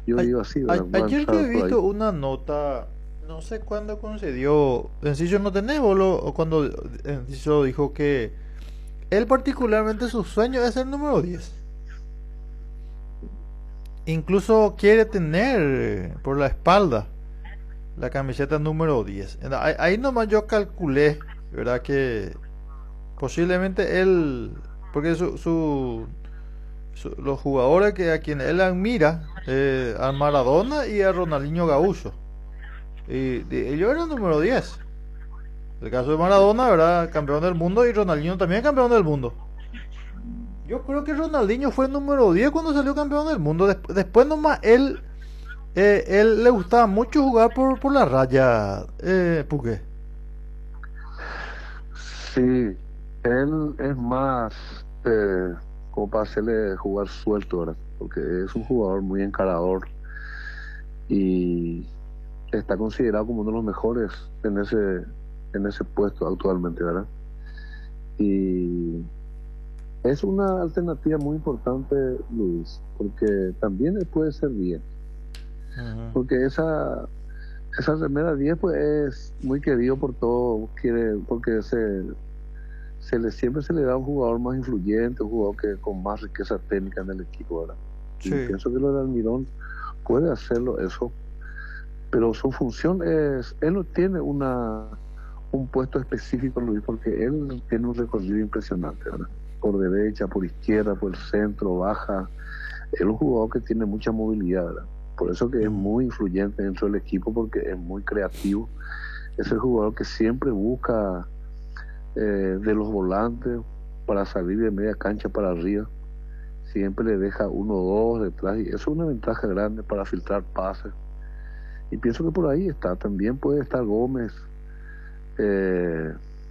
Yo digo así, ¿verdad? Va a Ayer que he entrar por visto ahí. una nota, no sé cuándo concedió, Enciso no tenés bolo, o cuando Enciso dijo que él particularmente su sueño es el número 10. Incluso quiere tener por la espalda la camiseta número 10. Ahí nomás yo calculé, ¿verdad? Que posiblemente él, porque los jugadores que a quien él admira, a Maradona y a Ronaldinho Gaúcho. Y ellos eran número 10. El caso de Maradona, ¿verdad? Campeón del mundo y Ronaldinho también campeón del mundo. Yo creo que Ronaldinho fue número 10 cuando salió campeón del mundo. Después nomás él le gustaba mucho jugar por la raya, Puque. Sí, él es más como para hacerle jugar suelto, ¿verdad? Porque es un jugador muy encarador y está considerado como uno de los mejores en ese puesto actualmente, ¿verdad? Y es una alternativa muy importante, Luis, porque también él puede ser 10, Ujú. porque esa remera 10 pues es muy querido por todos, quiere, porque siempre se le da un jugador más influyente, un jugador que con más riqueza técnica en el equipo, ¿verdad? Y Sí. pienso que lo de Almirón puede hacerlo eso, pero su función es, él no tiene un puesto específico, Luis, porque él tiene un recorrido impresionante, ¿verdad? Por derecha, por izquierda, por el centro, baja. Él es un jugador que tiene mucha movilidad, ¿verdad? Por eso que es Ujú. muy influyente dentro del equipo, porque es muy creativo. Es el jugador que siempre busca de los volantes para salir de media cancha para arriba. Siempre le deja uno o dos detrás y eso es una ventaja grande para filtrar pases. Y pienso que por ahí está. También puede estar Gómez. eh,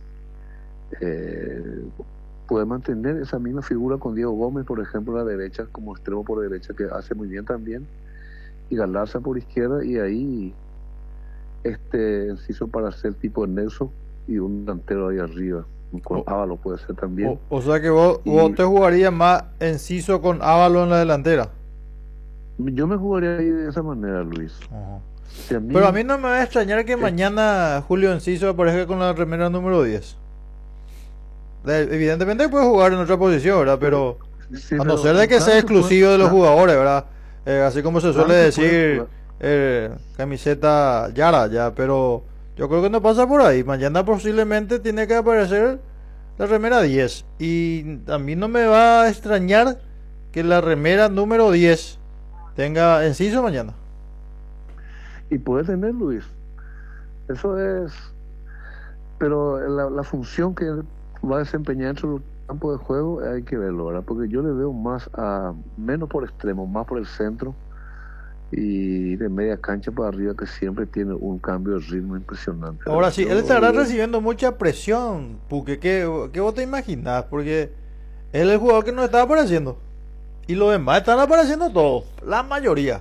eh, Puede mantener esa misma figura con Diego Gómez, por ejemplo, a la derecha, como extremo por derecha, que hace muy bien también, y Galarza por izquierda, y ahí Enciso para hacer tipo de Nelson y un delantero ahí arriba, con O, Ávalo puede ser también. o sea que vos Y te jugarías más Enciso con Ávalo en la delantera. yo me jugaría ahí de esa manera, Luis. Ujú. Si a Pero a mí, mí no me va a extrañar que es, mañana Julio Enciso aparezca con la remera número 10. Evidentemente puede jugar en otra posición, ¿verdad? pero, Pero sí, a no pero ser de que sea exclusivo de los jugadores, ¿verdad? Así como se suele claro que puede decir, jugar. camiseta Yara, ya. Pero yo creo que no pasa por ahí. Mañana posiblemente tiene que aparecer la remera 10. Y a mí no me va a extrañar que la remera número 10 tenga Enciso mañana. Y puede tener, Luis. Eso es, pero la función que él va a desempeñar en su campo de juego hay que verlo, ¿verdad? Porque yo le veo más menos por extremo, más por el centro y de media cancha para arriba que siempre tiene un cambio de ritmo impresionante, Ahora ¿verdad? sí, él Yo le estará veo, recibiendo mucha presión, porque ¿qué vos te imaginás? Porque él es el jugador que no está apareciendo. Y los demás están apareciendo todos, la mayoría.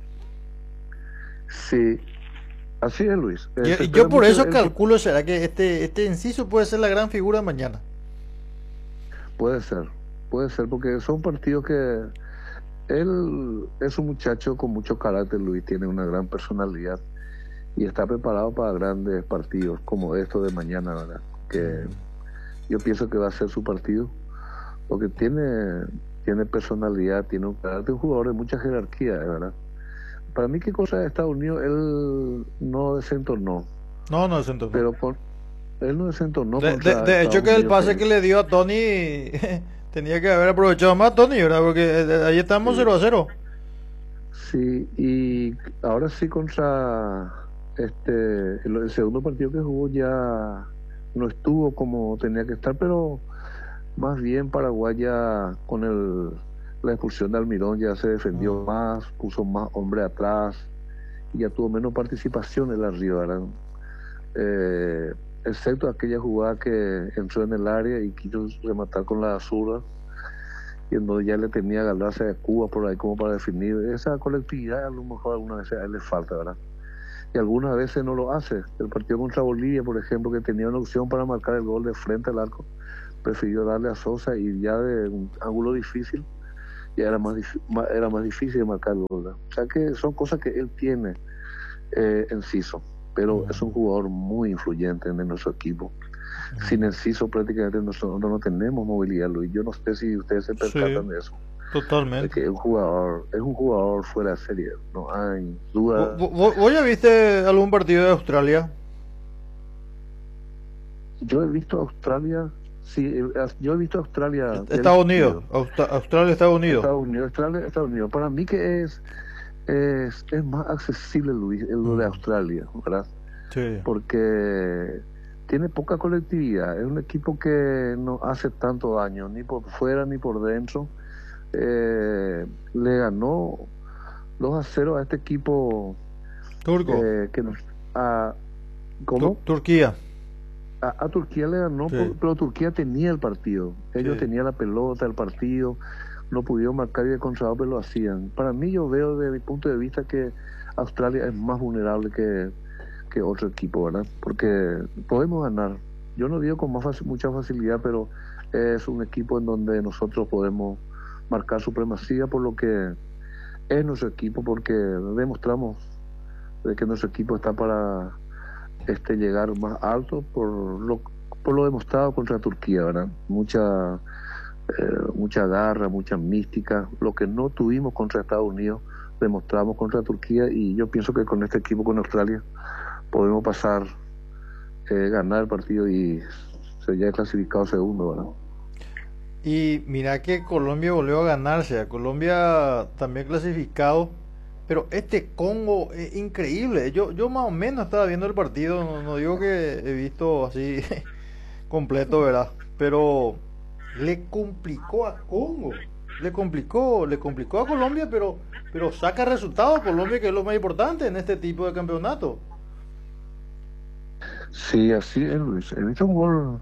sí, así es, Luis. Se Y yo espera por mucho de eso él porque calculo, será que este Enciso puede ser la gran figura mañana. puede ser, puede ser, porque son partidos que él es un muchacho con mucho carácter, Luis, tiene una gran personalidad y está preparado para grandes partidos como esto de mañana, ¿verdad? Que Ujú. yo pienso que va a ser su partido, porque tiene personalidad, tiene un carácter, un jugador de mucha jerarquía, ¿verdad? Para mí, qué cosa de Estados Unidos, él no desentornó, No, no, siento no. pero él no desentornó contra De hecho Estados que el Unidos, pase que que le dio a Tony tenía que haber aprovechado más a Tony, ¿verdad? Porque ahí estamos sí, 0-0. sí, y ahora sí contra el segundo partido que jugó ya no estuvo como tenía que estar, pero más bien Paraguay ya con la expulsión de Almirón ya se defendió Mm. más, puso más hombre atrás y ya tuvo menos participación en la arriba, ¿verdad? Eh, Excepto aquella jugada que entró en el área y quiso rematar con la zurda y en donde ya le tenía Galarza de Cuba por ahí como para definir. Esa colectividad a lo mejor algunas veces a él le falta, ¿verdad? Y algunas veces no lo hace. El partido contra Bolivia, por ejemplo, que tenía una opción para marcar el gol de frente al arco, prefirió darle a Sosa y ya de un ángulo difícil ya era más difícil de marcar el gol, ¿verdad? O sea que son cosas que él tiene Enciso, pero es un jugador muy influyente en nuestro equipo. Sin Enciso prácticamente nosotros no tenemos movilidad, Luis. Yo no sé si ustedes se percatan de eso. Totalmente. De que es un jugador fuera de serie, no hay duda. ¿Vos ya viste algún partido de Australia? Yo he visto Australia, sí, yo he visto Australia. Estados Unidos, Australia, Estados Unidos. Estados Unidos. Para mí que es más accesible, Luis, lo de Australia, ¿verdad? Sí. Porque tiene poca colectividad, es un equipo que no hace tanto daño, ni por fuera ni por dentro. Le ganó 2-0 a este equipo turco. ¿Cómo? Turquía. A Turquía le ganó, sí. Pero Turquía tenía el partido, ellos tenían la pelota, el partido, no pudieron marcar y de contrario, pero lo hacían. Para mí, yo veo desde mi punto de vista que Australia es más vulnerable que otro equipo, ¿verdad? Porque podemos ganar. Yo no digo con mucha facilidad, pero es un equipo en donde nosotros podemos marcar supremacía por lo que es nuestro equipo, porque demostramos de que nuestro equipo está para llegar más alto por lo demostrado contra Turquía, ¿verdad? Mucha garra, mucha mística, lo que no tuvimos contra Estados Unidos demostramos contra Turquía, y yo pienso que con este equipo, con Australia, podemos pasar, ganar el partido y ser ya clasificado segundo, ¿verdad? Y mira que Colombia volvió a ganarse, a Colombia también clasificado, pero este Congo es increíble. Yo más o menos estaba viendo el partido, no digo que he visto así completo, ¿verdad? Pero le complicó a Congo, le complicó a Colombia, pero saca resultados Colombia, que es lo más importante en este tipo de campeonato. Sí, así es, Luis. He visto un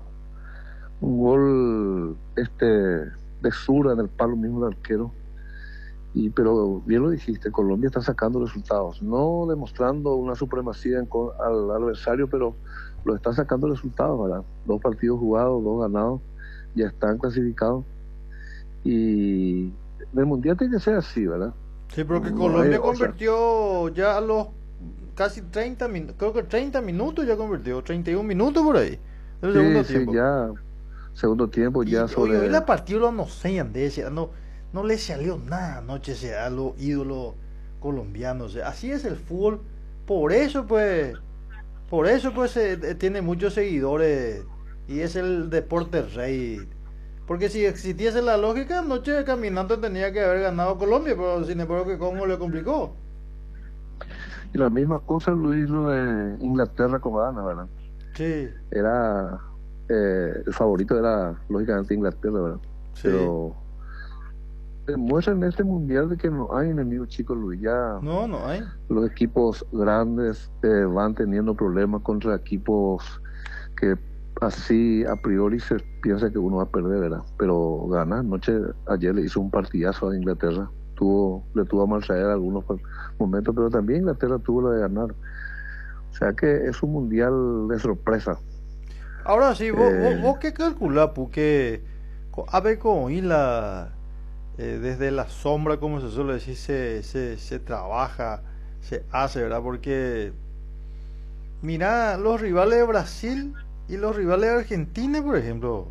gol de zurda en el palo mismo del arquero. Pero bien lo dijiste, Colombia está sacando resultados, no demostrando una supremacía al adversario, pero lo está sacando resultados, ¿verdad? 2 partidos jugados, 2 ganados, ya están clasificados. Y el mundial tiene que ser así, ¿verdad? Sí, porque Colombia convirtió ya a los casi 30 minutos, creo que 30 minutos ya convirtió, 31 minutos por ahí, el segundo tiempo. Sí, ya, segundo tiempo ya sobre... Hoy la partida no sé, Andrés, no le salió nada anoche a los ídolos colombianos. Así es el fútbol. Por eso pues tiene muchos seguidores y es el deporte rey. Porque si existiese la lógica, anoche caminando tenía que haber ganado Colombia, pero sin embargo que Congo le complicó. Y la misma cosa, Luis, lo de Inglaterra con Ghana, ¿verdad? Sí. Era el favorito era lógicamente Inglaterra, ¿verdad? Sí. Pero demuestra en este mundial de que no hay enemigos chicos, Luis. Ya no hay. Los equipos grandes van teniendo problemas contra equipos que así a priori se piensa que uno va a perder, ¿verdad? Pero gana. Ayer le hizo un partidazo a Inglaterra, le tuvo a maltraer algunos momentos, pero también Inglaterra tuvo la de ganar. O sea que es un mundial de sorpresa. Ahora sí, vos qué calculás, porque a ver cómo desde la sombra, como se suele decir, se trabaja, se hace, ¿verdad? Porque mira, los rivales de Brasil y los rivales de Argentina, por ejemplo,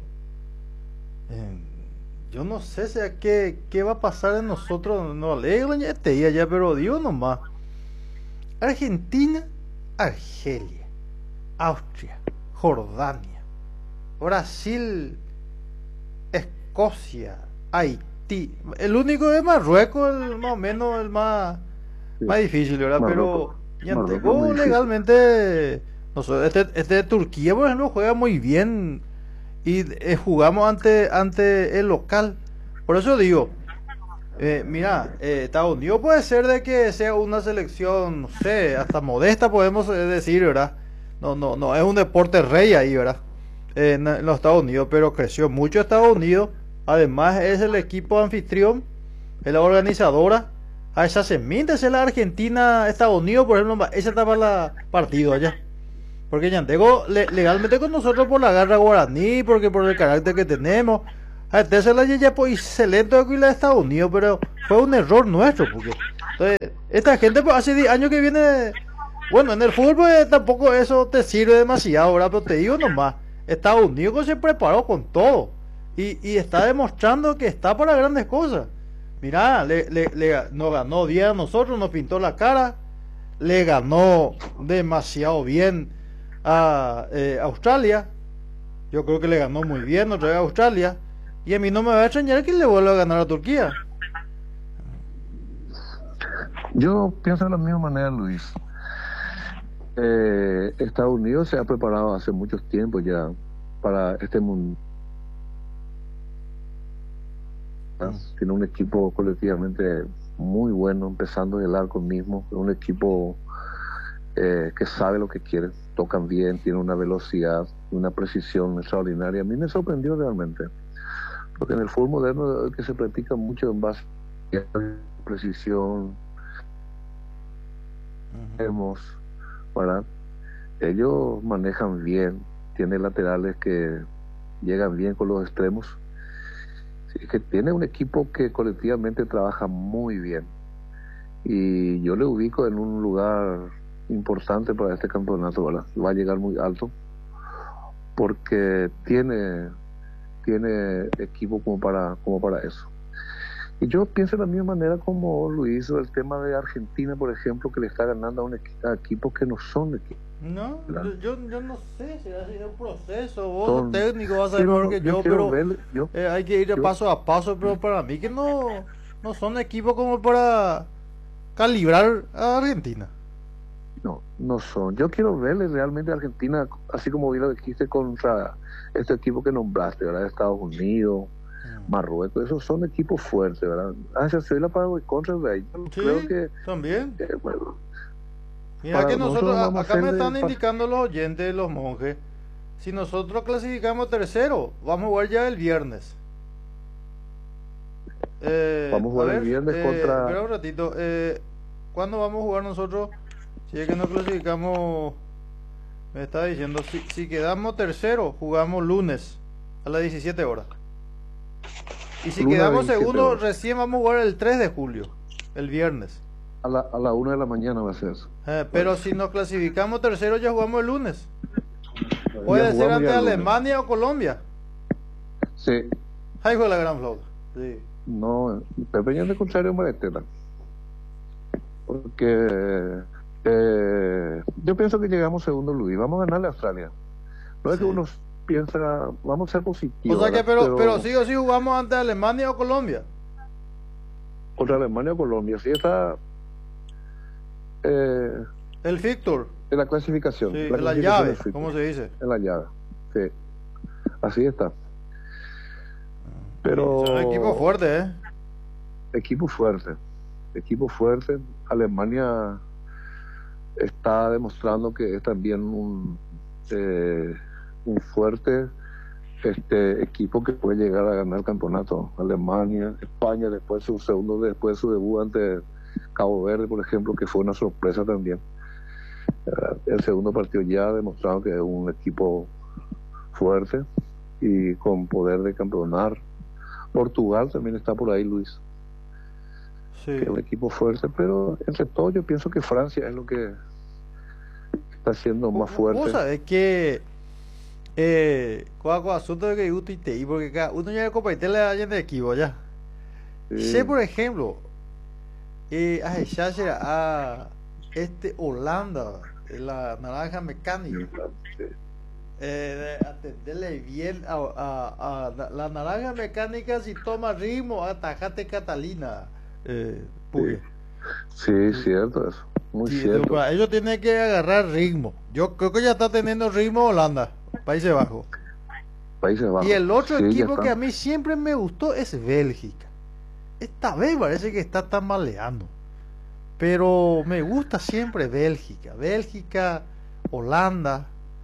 yo no sé qué va a pasar en nosotros, no alegran ya, pero digo nomás, Argentina, Argelia, Austria, Jordania, Brasil, Escocia, Haití. El único es Marruecos, más o menos el más difícil, ¿verdad? Marruecos, pero Marruecos legalmente, no sé, este de Turquía, por ejemplo, juega muy bien y jugamos ante el local. Por eso digo, mira, Estados Unidos puede ser de que sea una selección, no sé, hasta modesta podemos decir, ¿verdad? No es un deporte rey ahí, ¿verdad? En los Estados Unidos, pero creció mucho Estados Unidos. Además es el equipo anfitrión, es la organizadora. A esa se miente, es la Argentina, Estados Unidos, por ejemplo, esa está para el partido allá. Porque Ñantego legalmente con nosotros por la garra guaraní, porque por el carácter que tenemos, A Tesla ya pues excelente con la de Estados Unidos, pero fue un error nuestro, porque entonces, esta gente pues hace 10 años que viene, bueno, en el fútbol pues, tampoco eso te sirve demasiado, ¿verdad? Pero te digo nomás, Estados Unidos se preparó con todo y está demostrando que está para grandes cosas. Mirá, nos ganó 10 a nosotros, nos pintó la cara, le ganó demasiado bien a Australia. Yo creo que le ganó muy bien otra vez a Australia. Y a mí no me va a extrañar que le vuelva a ganar a Turquía. Yo pienso de la misma manera, Luis. Estados Unidos se ha preparado hace muchos tiempos ya para este mundo. Tiene un equipo colectivamente muy bueno, empezando del arco mismo. Un equipo que sabe lo que quiere, tocan bien, tiene una velocidad, una precisión extraordinaria. A mí me sorprendió realmente, porque en el fútbol moderno que se practica mucho en base a precisión, ¿verdad? Ellos manejan bien, tienen laterales que llegan bien con los extremos. Sí, que tiene un equipo que colectivamente trabaja muy bien, y yo le ubico en un lugar importante para este campeonato, ¿verdad? Va a llegar muy alto porque tiene equipo como para eso. Y yo pienso de la misma manera como lo hizo el tema de Argentina, por ejemplo, que le está ganando a equipos que no son equipos. No, yo no sé si ha sido un proceso, vos sos técnico, vas a saber mejor que yo, pero hay que ir paso a paso, pero para mí que no son equipos como para calibrar a Argentina. No son. Yo quiero verle realmente a Argentina, así como vi lo que dijiste contra este equipo que nombraste, ¿verdad? Estados Unidos, Marruecos, esos son equipos fuertes, ¿verdad? Se soy la Paraguay contra el Rey. Sí, creo que también. Bueno, mira que nosotros acá me están indicando los oyentes, los monjes, si nosotros clasificamos tercero, vamos a jugar ya el viernes. Vamos a jugar el viernes contra... Espera un ratito, ¿cuándo vamos a jugar nosotros? Si es que no clasificamos, me está diciendo, si quedamos tercero, jugamos lunes a las 17 horas. Y si quedamos segundo, recién vamos a jugar el 3 de julio, el viernes. A la 1 de la mañana va a ser eso. Pero si nos clasificamos tercero, ya jugamos el lunes. Puede ser ante Alemania o Colombia. Sí. Ahí fue la gran flauta. Sí. No, Pepe ya de contrario Maretela. Porque yo pienso que llegamos segundo, Luis. Vamos a ganarle a Australia. No es que uno piensa, vamos a ser positivos. O sea que, pero sí o sí jugamos ante Alemania o Colombia. Contra Alemania o Colombia. Sí está. El Victor. En la clasificación. Sí, en la llave, ¿cómo se dice? En la llave. Sí. Así está. Pero. Es un equipo fuerte, ¿eh? Equipo fuerte. Equipo fuerte. Alemania está demostrando que es también un fuerte equipo que puede llegar a ganar el campeonato. Alemania, España, después después de su debut ante Cabo Verde, por ejemplo, que fue una sorpresa también. El segundo partido ya ha demostrado que es un equipo fuerte y con poder de campeonar. Portugal también está por ahí, Luis. Sí. Que es un equipo fuerte, pero entre todo yo pienso que Francia es lo que está siendo más fuerte. Vos sabés que con asunto de que UTI, porque cada uno ya compartir la de equipo ya. Sí. Sé, por ejemplo, a Holanda, la naranja mecánica. Sí. Atenderle bien a la naranja mecánica, si toma ritmo, atajate Catalina. Sí, cierto eso. Muy cierto. Ellos tienen que agarrar ritmo. Yo creo que ya está teniendo ritmo Holanda, Países Bajos. Y el otro equipo que a mí siempre me gustó es Bélgica. Esta vez parece que está tambaleando, pero me gusta siempre Bélgica, Holanda.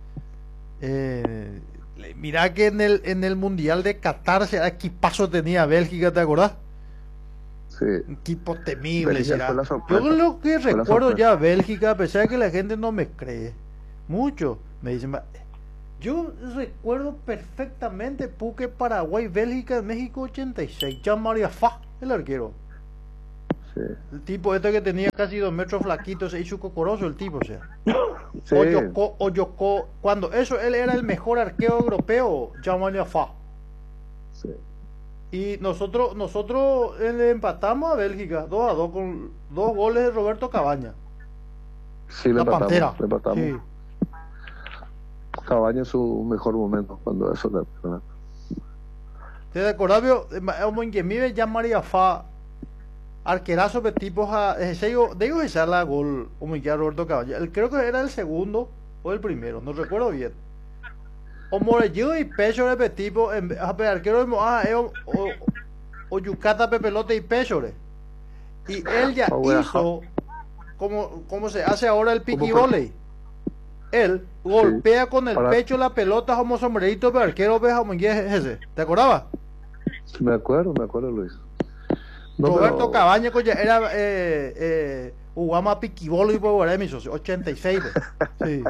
Mirá que en el Mundial de Qatar será equipazo tenía Bélgica, ¿te acordás? Sí. Un equipo temible será. Yo lo que recuerdo ya Bélgica, a pesar de que la gente no me cree mucho, me dicen, Yo recuerdo perfectamente Puque, Paraguay, Bélgica, México 86. Jean-Marie Fa, el arquero. Sí. El tipo este que tenía casi 2 metros flaquito, se hizo cocoroso el tipo, o sea. Sí. Oyoko, cuando eso él era el mejor arquero europeo, Jean-Marie Fa. Sí. Y nosotros le empatamos a Bélgica 2-2 con 2 goles de Roberto Cabaña. Sí, le La empatamos, Pantera. le empatamos. Sí. Cabaña en su mejor momento cuando eso le... ¿Te acordás, como en que vive Jean-Marie Fa, arquerazo de tipos a de ellos echar la gol como que a Roberto Cabaña? Creo que era el segundo o el primero, no recuerdo bien. O Morello y Pechore de tipo arquero o Yucata Pepelote y Pechore. Y él ya hizo como se hace ahora el piqui volley. Él golpea con el pecho la pelota como sombrerito de arquero ese. ¿Te acordabas? Me acuerdo, Luis. No, Roberto Cabaña era jugaba piqui volley por mi socio, 86. Sí.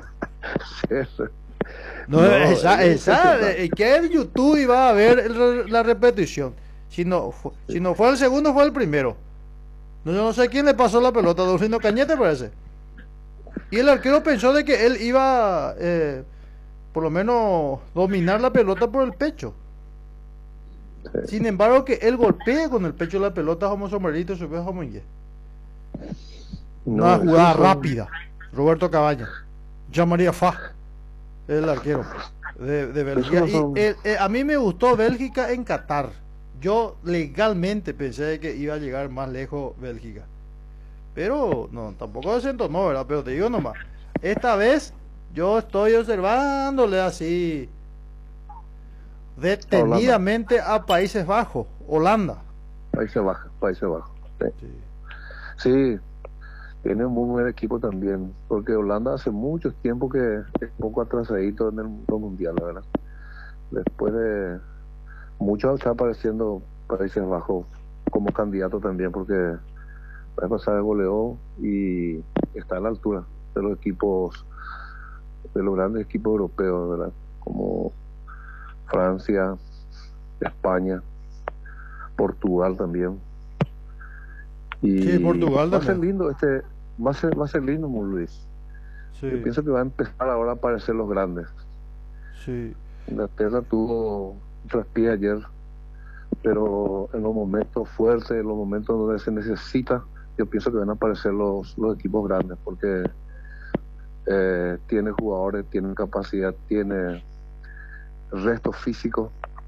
No, esa que en YouTube iba a ver la repetición. Si no fue el segundo, fue el primero. No, yo no sé quién le pasó la pelota, Dolfino Cañete parece. Y el arquero pensó de que él iba por lo menos dominar la pelota por el pecho. Sí. Sin embargo, que él golpea con el pecho la pelota como sombrerito, su viejo muy bien. Una jugada rápida. Roberto Cabaña, Jean-Marie Fa, el arquero de Bélgica. Y a mí me gustó Bélgica en Qatar. Yo legalmente pensé que iba a llegar más lejos Bélgica. Pero no, tampoco desentonó, ¿verdad? Pero te digo nomás, esta vez yo estoy observándole así detenidamente a Países Bajos, Holanda. Países Bajos. Sí, tiene un muy buen equipo también, porque Holanda hace mucho tiempo que es un poco atrasadito en el mundo mundial, la verdad. Después de mucho está apareciendo Países Bajos como candidato también, porque va a pasar el goleó y está a la altura de los equipos, de los grandes equipos europeos, ¿verdad? Como Francia, España, Portugal también. Y sí, Portugal va a ser lindo va a ser lindo, muy Luis. Sí. Yo pienso que va a empezar ahora a aparecer los grandes. Sí. Inglaterra tuvo un traspié ayer, pero en los momentos fuertes, en los momentos donde se necesita, yo pienso que van a aparecer los equipos grandes, porque tiene jugadores, tienen capacidad, tiene resto físico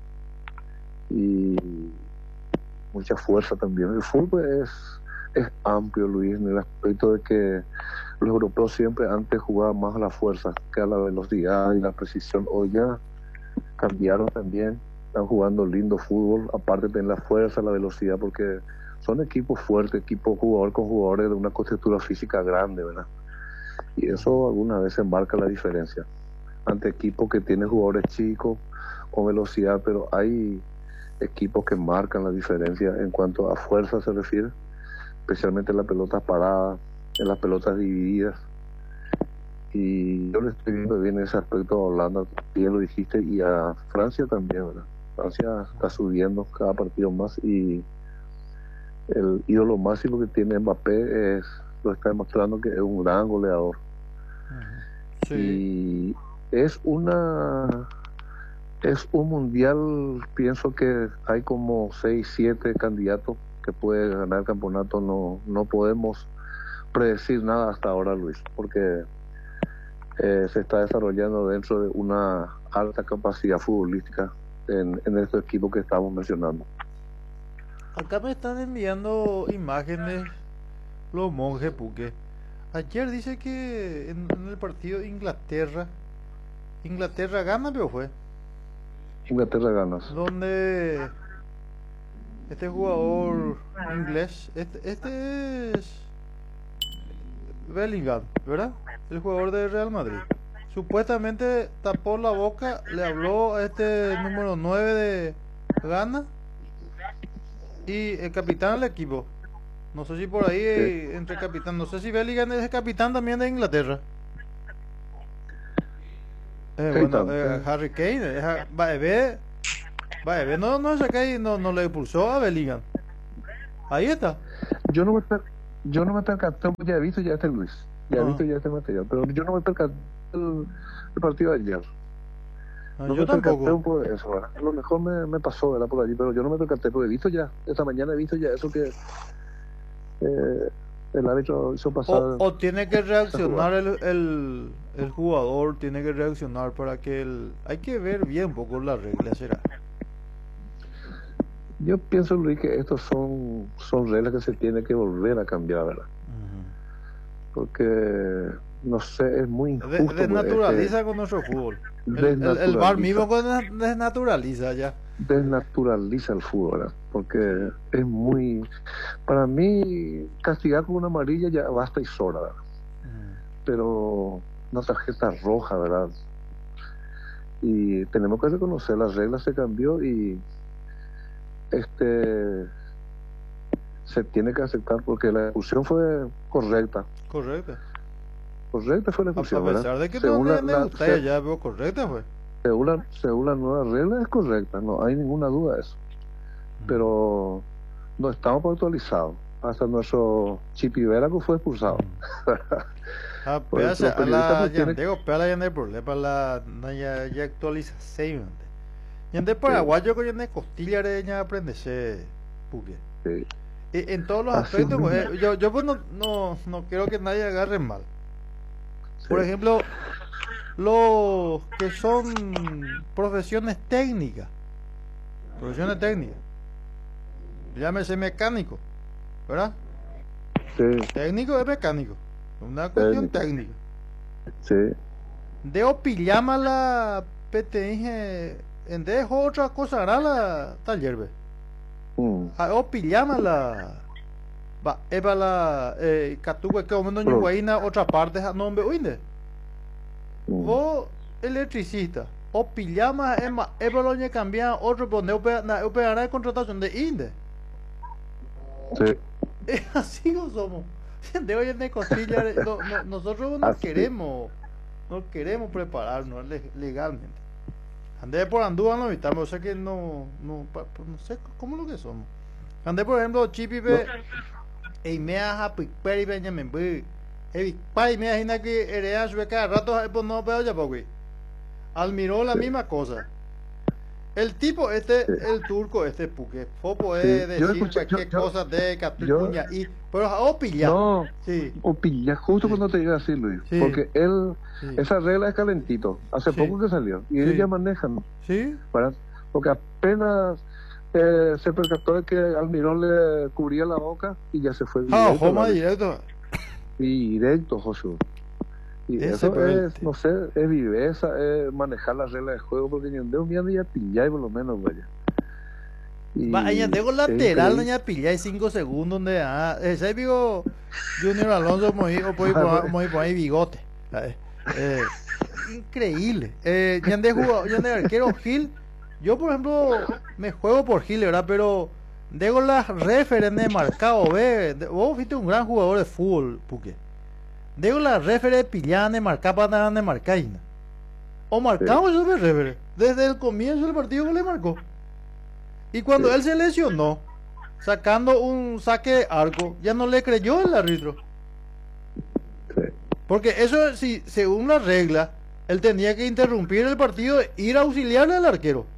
y mucha fuerza también. El fútbol es amplio, Luis, en el aspecto de que los europeos siempre antes jugaban más a la fuerza que a la velocidad y la precisión. Hoy ya cambiaron también, están jugando lindo fútbol, aparte de la fuerza, la velocidad, porque son equipos fuertes, equipos jugador con jugadores de una contextura física grande, ¿verdad? Y eso algunas veces marca la diferencia ante equipos que tienen jugadores chicos con velocidad, pero hay equipos que marcan la diferencia en cuanto a fuerza se refiere, especialmente en las pelotas paradas, en las pelotas divididas. Y yo le estoy viendo bien ese aspecto a Holanda, bien lo dijiste, y a Francia también, ¿verdad? Francia está subiendo cada partido más y el ídolo máximo que tiene Mbappé lo está demostrando que es un gran goleador. Sí. Y es un mundial, pienso que hay como 6, 7 candidatos que pueden ganar el campeonato. No podemos predecir nada hasta ahora, Luis, porque se está desarrollando dentro de una alta capacidad futbolística en estos equipos que estamos mencionando. Acá me están enviando imágenes los monjes, porque ayer dice que en el partido Inglaterra gana, pero fue Inglaterra gana, donde este jugador inglés, este es Bellingham, ¿verdad? El jugador de Real Madrid. Supuestamente tapó la boca, le habló a este número 9 de Ghana y el capitán del equipo. No sé si por ahí entre capitán, no sé si Bellingham es el capitán también de Inglaterra. Sí, Bueno, Harry Kane, Baebe no saca ahí, no le expulsó a Bellingham. Ahí está. yo no me, per- yo no me percaté, ya he visto ya este Luis, ya he Ah, visto ya este material, pero yo no me percaté el partido de ayer. No yo me percaté tampoco. un poco de eso, ¿verdad? A lo mejor me pasó, ¿verdad? Por allí, pero yo no me percaté, porque he visto ya, esta mañana he visto ya eso que el árbitro hizo pasar O tiene que esa reaccionar jugada. el jugador, tiene que reaccionar para que hay que ver bien un poco las reglas, será. Yo pienso, Luis, que estos son reglas que se tienen que volver a cambiar, ¿verdad? Porque, no sé, es muy injusto. Desnaturaliza con nuestro fútbol. El VAR mismo desnaturaliza ya. Desnaturaliza el fútbol, ¿verdad? Porque es muy... Para mí, castigar con una amarilla ya basta y sobra, ¿verdad? Pero una tarjeta roja, ¿verdad? Y tenemos que reconocer, las reglas se cambió y se tiene que aceptar porque la expulsión fue correcta. Correcto. Correcta fue la A expulsión, pesar ¿verdad? de que Según no me gusta, ya veo correcta, pues. según la nueva regla es correcta, no hay ninguna duda de eso. Pero no estamos actualizados. Hasta nuestro Chipivera que fue expulsado. Por eso los periodistas pues tienen... Pela ya no hay problema, ya actualización. Y en paraguayo que ya costilla ya aprenderse porque Sí. en todos los Así aspectos mismo. yo pues no quiero que nadie agarre mal. Sí. Por ejemplo, los que son profesiones técnicas, llámese mecánico, ¿verdad? Sí. Técnico es mecánico, una cuestión técnica. Sí. Deo pillama la PTI en dejo otra cosa hará la taller ve. O pillama la va eva la catuque que momento ni guaina otra parte no me oinde. Vos electricista o pillama eva lo que cambia otro pone operar de contratación de inde. Sí. Es así no somos. De hoy en costilla nosotros no queremos prepararnos legalmente. Andé por Andúa no evitamos, o sea que no sé cómo lo que somos. Andé por ejemplo Chipipe y me ha piperi Benjamin B. Pai me imagina que heredas cada rato pues no veo ya porque Almiró la misma cosa. El tipo el turco porque Fopo es decir cualquier cosa de Catuña y pero o pilla. No, sí. O pilla, justo cuando te diga así, Luis. Sí. Porque esa regla es calentito. Hace poco que salió. Y ellos ya manejan. Sí. ¿Verdad? Porque apenas se percató de que Almirón le cubría la boca y ya se fue directo. Directo, Josué. Y eso es, no sé, es viveza, es manejar las reglas de juego, porque ni un día ya pilláis por lo menos, vaya. Vaya, tengo lateral, doña pilláis 5 segundos donde ese digo Junior Alonso muy por ahí bigote. Increíble. Ya de arquero Gil, yo por ejemplo me juego por Gil, ¿verdad? Pero digo las referencias marcado, vos fuiste un gran jugador de fútbol, Puque. Digo la refere pillan de marcar para de marcar o marcamos eso de refere desde el comienzo del partido que le marcó y cuando él se lesionó sacando un saque de arco ya no le creyó el árbitro porque eso si según la regla él tenía que interrumpir el partido e ir a auxiliarle al arquero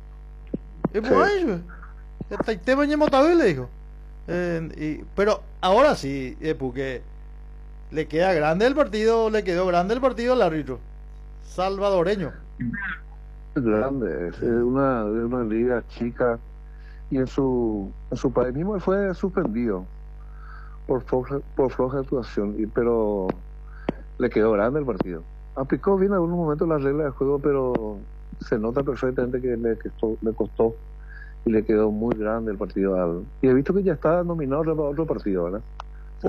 tema le dijo pero ahora sí porque le quedó grande el partido al árbitro salvadoreño. Grande, es una liga chica y en su país mismo él fue suspendido por floja actuación, pero le quedó grande el partido. Aplicó bien en algunos momentos las reglas del juego, pero se nota perfectamente que le costó y le quedó muy grande el partido. Y he visto que ya está nominado para otro partido, ¿verdad? Sí.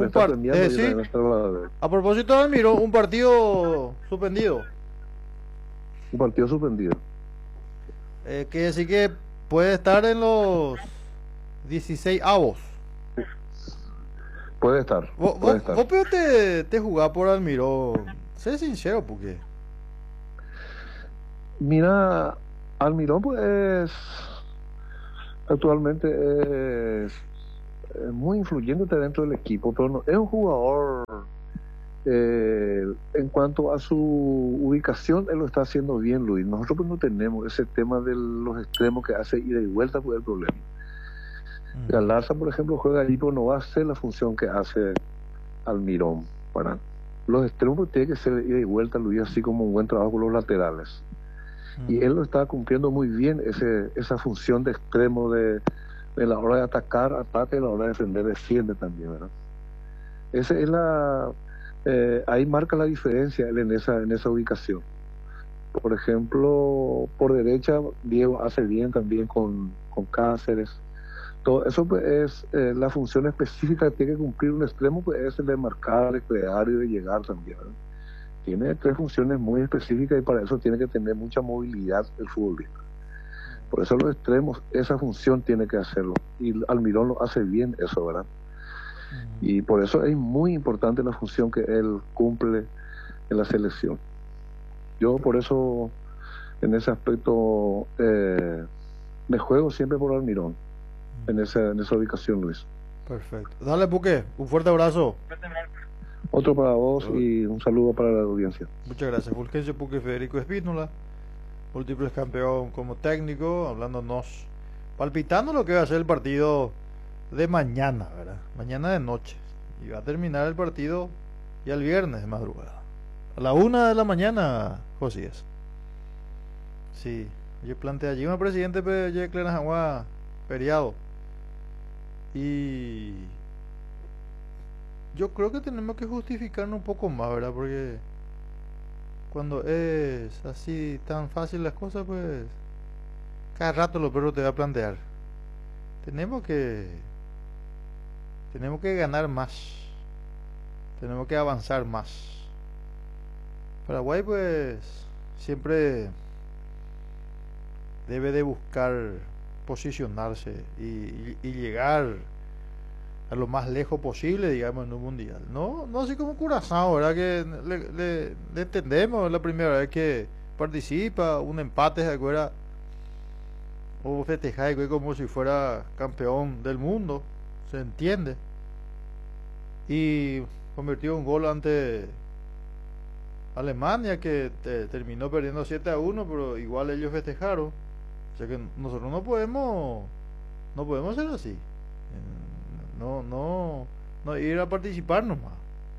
A propósito de Almiró, un partido suspendido. Un partido suspendido. Que decir que puede estar en los 16 avos. Puede estar. Vos te jugás por Almiró. Sé sincero, porque Mira, Almirón pues actualmente es muy influyente dentro del equipo, pero no, es un jugador en cuanto a su ubicación, él lo está haciendo bien, Luis. Nosotros pues no tenemos ese tema de los extremos que hace ida y vuelta, pues el problema. Galarza, por ejemplo, juega allí, pero no va a hacer la función que hace Almirón. Para los extremos tiene que ser ida y vuelta, Luis, así como un buen trabajo con los laterales. Y él lo está cumpliendo muy bien, esa función de extremo de la hora de atacar, ataca, y la hora de defender, defiende también, ¿verdad? Esa es ahí marca la diferencia él en esa ubicación. Por ejemplo, por derecha, Diego hace bien también con Cáceres. Todo eso pues, es la función específica que tiene que cumplir un extremo, pues es el de marcar, de crear y de llegar también, ¿verdad? Tiene tres funciones muy específicas y para eso tiene que tener mucha movilidad el futbolista. Por eso los extremos, esa función tiene que hacerlo. Y Almirón lo hace bien eso, ¿verdad? Y por eso es muy importante la función que él cumple en la selección. Yo por eso, en ese aspecto, me juego siempre por Almirón, en esa ubicación, Luis. Perfecto. Dale, Puque, un fuerte abrazo. Otro para vos y un saludo para la audiencia. Muchas gracias. Fulgencio Puque Federico Espínola, múltiple campeón como técnico, hablándonos, palpitando lo que va a ser el partido de mañana, ¿verdad? Mañana de noche. Y va a terminar el partido ya el viernes de madrugada. A la 1 de la mañana, Josías. Sí, yo planteé allí un presidente de Clenajagua feriado. Y yo creo que tenemos que justificarnos un poco más, ¿verdad? Porque cuando es así tan fácil las cosas, pues cada rato lo perro te va a plantear. Tenemos que ganar más. Tenemos que avanzar más. Paraguay pues siempre debe de buscar posicionarse y llegar a lo más lejos posible, digamos, en un mundial. No así como Curazao, ¿verdad? Que le entendemos, es la primera vez que participa, un empate, ¿se acuerda? O festejar como si fuera campeón del mundo, se entiende. Y convirtió un gol ante Alemania, que terminó perdiendo 7-1, pero igual ellos festejaron. O sea que nosotros no podemos ser así. No ir a participar nomás.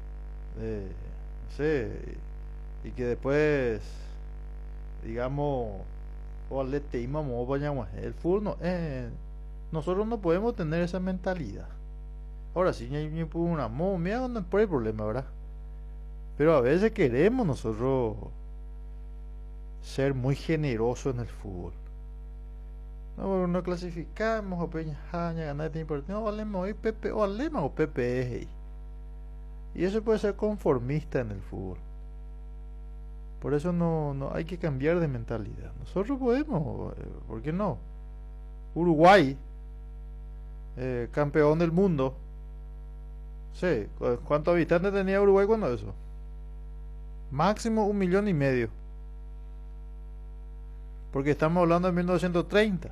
No sé, y que después, digamos, o alete imamo o el fútbol no, nosotros no podemos tener esa mentalidad. Ahora sí, me pongo una momia, no hay problema, ¿verdad? Pero a veces queremos nosotros ser muy generosos en el fútbol. No clasificamos a Peña Jaña, ganar este partido, no valemos hoy Pepe o Alema o Pepe. Y eso puede ser conformista en el fútbol. Por eso no hay que cambiar de mentalidad. Nosotros podemos, ¿por qué no? Uruguay, campeón del mundo. Sí, ¿cuántos habitantes tenía Uruguay cuando eso? Máximo 1,5 millones. Porque estamos hablando de 1930.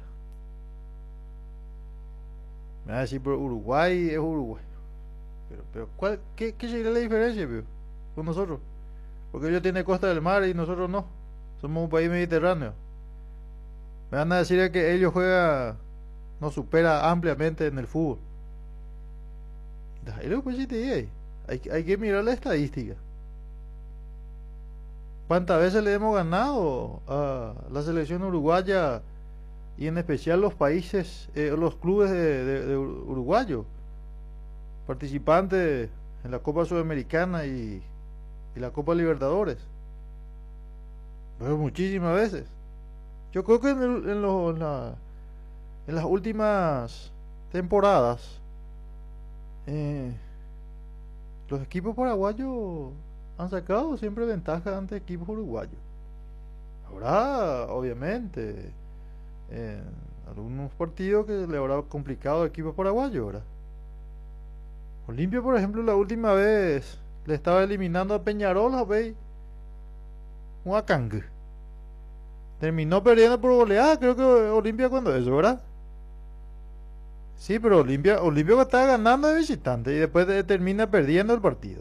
Me va a decir, pero Uruguay es Uruguay. Pero ¿qué sería la diferencia, tío, con nosotros? Porque ellos tienen costa del mar y nosotros no. Somos un país mediterráneo. Me van a decir que ellos juegan, nos supera ampliamente en el fútbol. Ahí lo que hay que mirar la estadística. ¿Cuántas veces le hemos ganado a la selección uruguaya y en especial los países, los clubes de uruguayos, participantes en la Copa Sudamericana y la Copa Libertadores? Pero muchísimas veces. Yo creo que en las últimas temporadas los equipos paraguayos han sacado siempre ventaja ante equipos uruguayos. Ahora, obviamente, en algunos partidos que le habrá complicado a equipos paraguayos, ¿verdad? Olimpia, por ejemplo, la última vez le estaba eliminando a Peñarol, ¿veis? Un Acang. Terminó perdiendo por goleada, creo que Olimpia cuando eso, ¿verdad? Sí, pero Olimpia estaba ganando de visitante y después termina perdiendo el partido.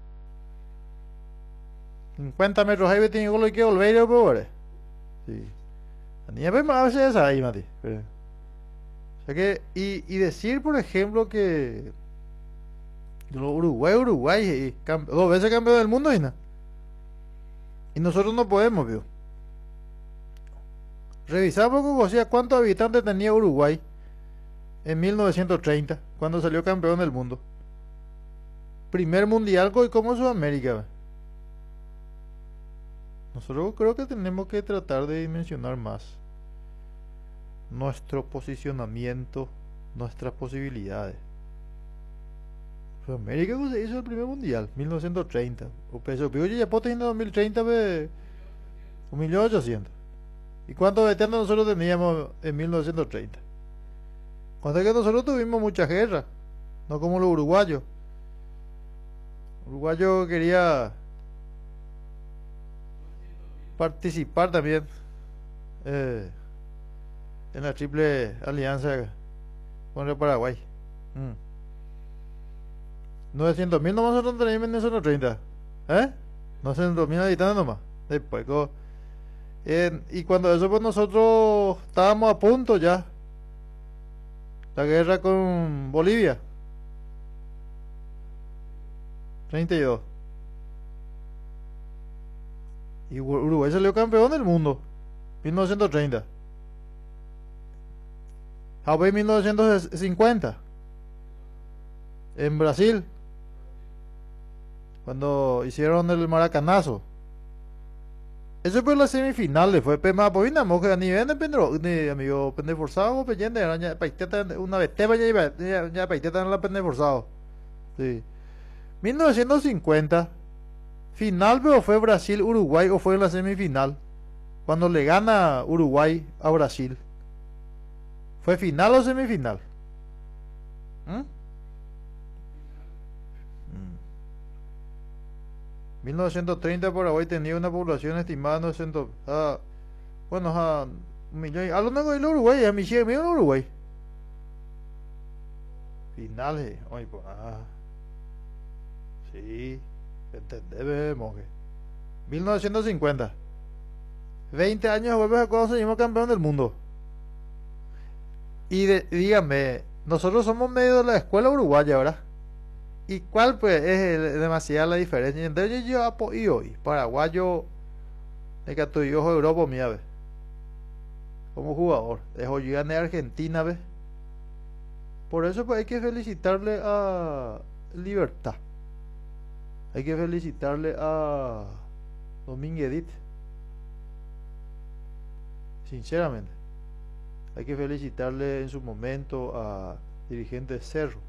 50 metros ahí tiene gol y que volver a pobre. Sí. La niña pues más veces esa ahí, Mati. O sea que, y decir, por ejemplo, que Uruguay, dos veces campeón del mundo, y nosotros no podemos, vio. Revisamos o sea, cuántos habitantes tenía Uruguay en 1930, cuando salió campeón del mundo. Primer mundial como Sudamérica. ¿Ve? Nosotros creo que tenemos que tratar de dimensionar más nuestro posicionamiento, nuestras posibilidades. Sudamérica se hizo el primer mundial, 1930. O peso pico ya pote en 2030 ve 1800. ¿Y cuántos veteranos nosotros teníamos en 1930? Cuando es que nosotros tuvimos mucha guerra, no como los uruguayos. Uruguayo quería participar también en la triple alianza con el Paraguay. 900.000 nomás nosotros tenemos en 1930. 900.000 habitantes nomás. Después, y cuando eso pues nosotros estábamos a punto ya. La guerra con Bolivia. 32. Y Uruguay salió campeón del mundo. 1930. Japón 1950. En Brasil. Cuando hicieron el maracanazo. Eso fue la semifinal, fue Pema Povina, Moja, ni ven de amigo pendeforzado, peyende, ya paiteta una vez te vaya ya paiteta en la pendeforzado. Sí. 1950 final, pero fue Brasil Uruguay o fue en la semifinal. Cuando le gana Uruguay a Brasil. ¿Fue final o semifinal? 1930 Paraguay tenía una población estimada de 900, bueno, a un millón. A lo mejor el Uruguay, a mi el Uruguay. Finales, oye, pues, sí, entendemos que 1950. 20 años vuelves a cuando seguimos campeón del mundo. Y dígame, nosotros somos medio de la escuela uruguaya, ¿verdad? ¿Y cuál pues es demasiada la diferencia entre yo y hoy? Paraguayo, de que tu hijo de Europa, mía, ve. Como jugador, de hoy en Argentina, ve. Por eso pues hay que felicitarle a Libertad. Hay que felicitarle a Domínguez. Sinceramente. Hay que felicitarle en su momento a dirigente Cerro.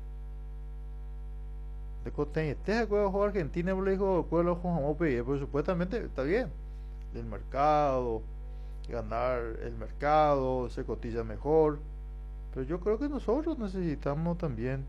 De Costeña, este juego Argentina, le dijo juego con pero supuestamente está bien. El mercado, ganar el mercado, se cotiza mejor. Pero yo creo que nosotros necesitamos también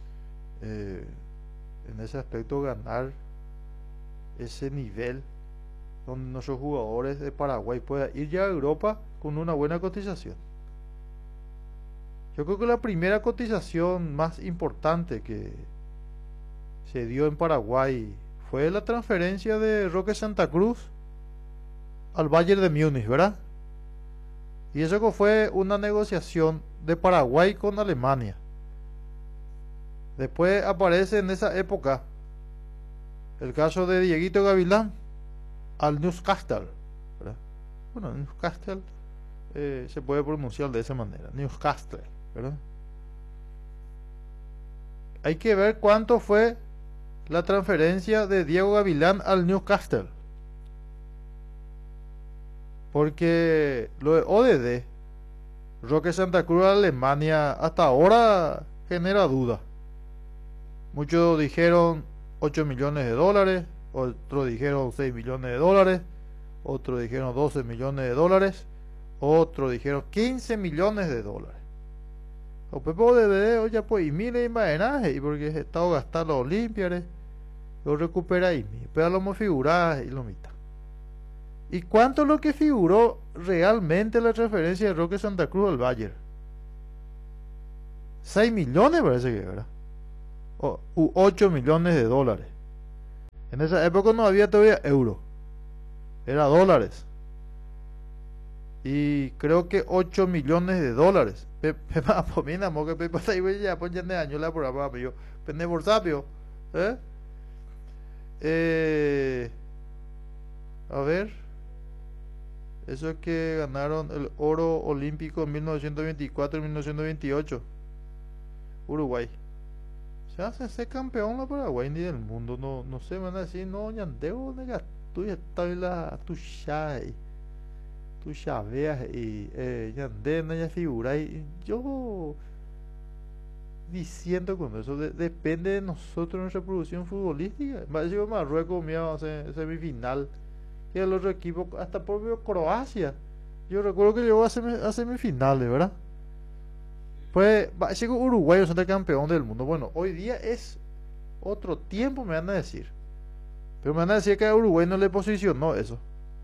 en ese aspecto ganar ese nivel donde nuestros jugadores de Paraguay puedan ir ya a Europa con una buena cotización. Yo creo que la primera cotización más importante que se dio en Paraguay fue la transferencia de Roque Santa Cruz al Bayern de Múnich, ¿verdad? Y eso fue una negociación de Paraguay con Alemania. Después aparece en esa época el caso de Dieguito Gavilán al Newcastle, ¿verdad? Bueno, Newcastle se puede pronunciar de esa manera, Newcastle, ¿verdad? Hay que ver cuánto fue la transferencia de Diego Gavilán al Newcastle, porque lo de ODD, Roque Santa Cruz a Alemania, hasta ahora genera duda. Muchos dijeron 8 millones de dólares, otros dijeron 6 millones de dólares, otros dijeron 12 millones de dólares, otros dijeron 15 millones de dólares. O Pepo de hoy ya pues y mire y porque he estado gastando los Olimpiares, lo recupera y pero lo hemos figurado y lo mitad. ¿Y cuánto es lo que figuró realmente la transferencia de Roque Santa Cruz al Bayern. 6 millones parece que era. U 8 millones de dólares. En esa época no había todavía euro. Era dólares. Y creo que 8 millones de dólares. Pepa, pues mira, que Pepa está ahí, ya, pues ya de año la programa, pero pende por sapio. A ver. Eso es que ganaron el oro olímpico en 1924 y 1928. Uruguay. Se hace ser campeón la Paraguay ni del mundo. No sé, van a decir, no, ñandeo, nega, tú ya estás en la tushai. Tú ya veas y ñandeo, no ya figura. Y yo diciendo con eso, depende de nosotros nuestra producción futbolística. Va a decir Marruecos, mira, semifinal. Y el otro equipo, hasta propio Croacia. Yo recuerdo que llegó a semifinales, ¿verdad? Pues llegó Uruguay a ser campeón del mundo. Bueno, hoy día es otro tiempo, me van a decir. Pero me van a decir que a Uruguay no le posicionó eso.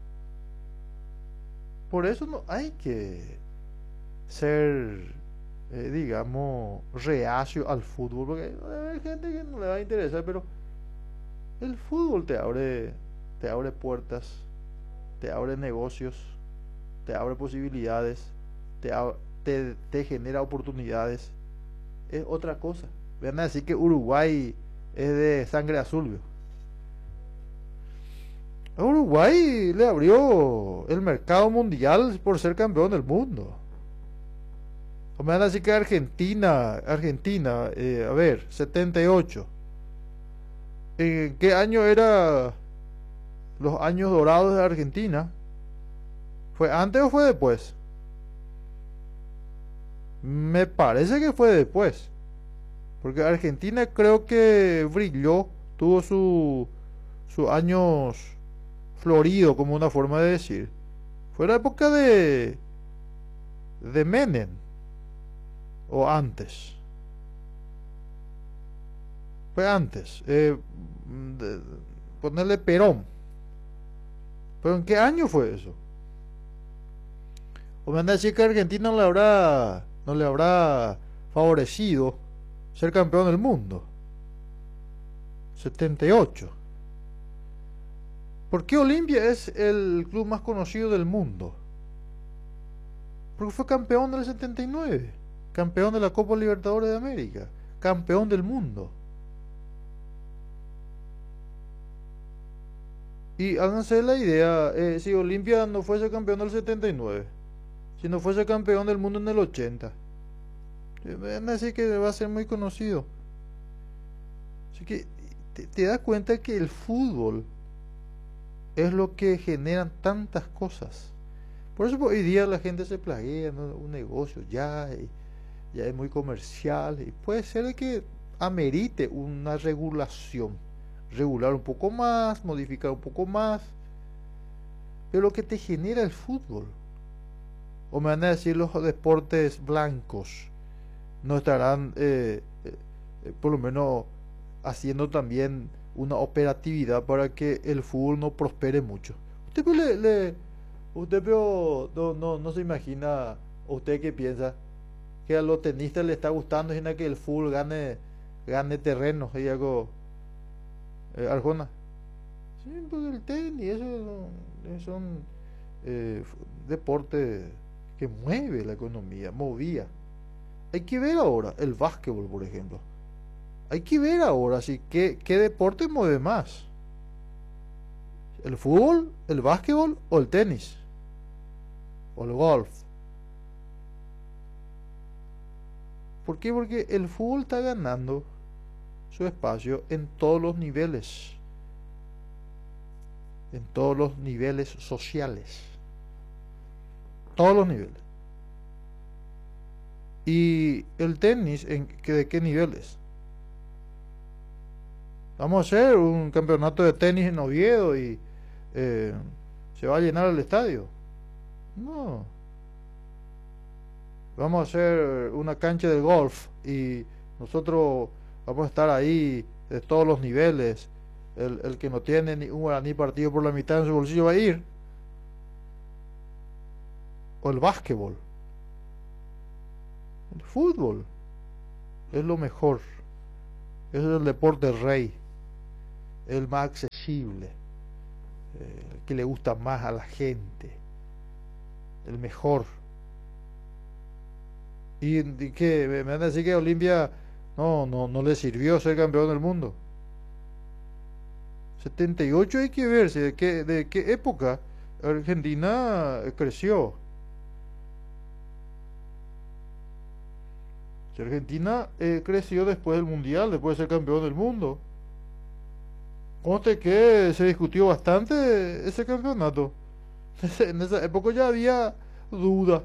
Por eso no hay que ser, digamos, reacio al fútbol. Porque hay gente que no le va a interesar, pero el fútbol te abre puertas, te abre negocios, te abre posibilidades, te genera oportunidades. Es otra cosa. Van a decir que Uruguay es de sangre azul, ¿vio? A Uruguay le abrió el mercado mundial por ser campeón del mundo. O me van a decir que Argentina, a ver, 78. ¿En qué año era los años dorados de Argentina? ¿Fue antes o fue después? Me parece que fue después. Porque Argentina creo que brilló, tuvo sus años florido, como una forma de decir. Fue la época de Menem. O antes. Fue antes. Ponerle Perón. ¿Pero en qué año fue eso? O me van a decir que Argentina no le habrá favorecido ser campeón del mundo. 78. ¿Por qué Olimpia es el club más conocido del mundo? Porque fue campeón del 79, campeón de la Copa Libertadores de América, campeón del mundo. Y háganse la idea, si Olimpia no fuese campeón del 79, si no fuese campeón del mundo en el 80, van a decir que va a ser muy conocido. Así que te das cuenta que el fútbol es lo que generan tantas cosas. Por eso hoy día la gente se plaguea, ¿no? Un negocio ya es muy comercial y puede ser que amerite una regulación, regular un poco más, modificar un poco más, pero lo que te genera el fútbol, o me van a decir los deportes blancos, no estarán por lo menos haciendo también una operatividad para que el fútbol no prospere mucho. Usted pero no se imagina, usted que piensa que a los tenistas le está gustando, sino que el fútbol gane terreno y algo, Arjona. Sí, porque el tenis, eso son deportes que mueve la economía, movía. Hay que ver ahora el básquetbol, por ejemplo. Hay que ver ahora si qué deporte mueve más. ¿El fútbol, el básquetbol o el tenis? O el golf. ¿Por qué? Porque el fútbol está ganando su espacio en todos los niveles. En todos los niveles sociales. Todos los niveles. ¿Y el tenis de qué niveles? Vamos a hacer un campeonato de tenis en Oviedo y se va a llenar el estadio. No. Vamos a hacer una cancha de golf y nosotros vamos a estar ahí de todos los niveles. El que no tiene ni un guaraní partido por la mitad en su bolsillo va a ir. o el básquetbol. El fútbol es lo mejor, es el deporte rey, el más accesible, el que le gusta más a la gente, el mejor. Y que me van a decir que a Olimpia no le sirvió ser campeón del mundo. 78 hay que ver si de qué época Argentina creció. Si Argentina creció después del mundial, después de ser campeón del mundo. Conste que se discutió bastante ese campeonato. En esa época ya había duda.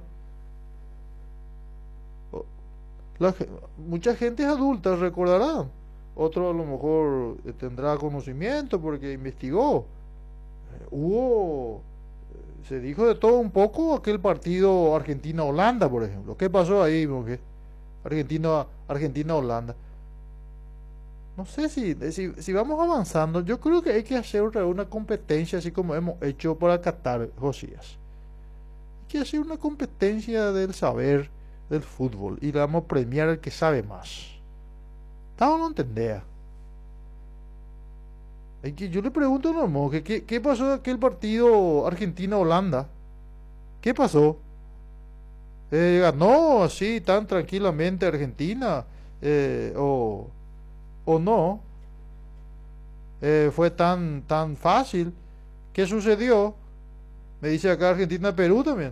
Mucha gente adulta recordará. Otro a lo mejor tendrá conocimiento porque investigó. Hubo, se dijo de todo un poco aquel partido Argentina-Holanda, por ejemplo. ¿Qué pasó ahí? Porque Argentina-Holanda. No sé si vamos avanzando. Yo creo que hay que hacer una competencia así como hemos hecho para Qatar, Josías. Hay que hacer una competencia del saber del fútbol y le vamos a premiar al que sabe más. No entendía. Yo le pregunto a Normo, ¿qué pasó de aquel partido Argentina-Holanda? ¿Qué pasó? ¿Ganó así tan tranquilamente Argentina? ¿O no? ¿Fue tan fácil? ¿Qué sucedió? Me dice acá Argentina-Perú también.